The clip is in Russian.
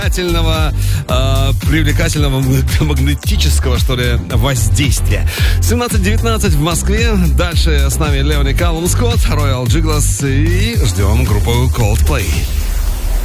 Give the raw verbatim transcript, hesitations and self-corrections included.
привлекательного, э, привлекательного магнетического, что ли, воздействия. семнадцать девятнадцать в Москве. Дальше с нами Леони Каллум Скотт, Royal Jiggles и ждем группу Coldplay.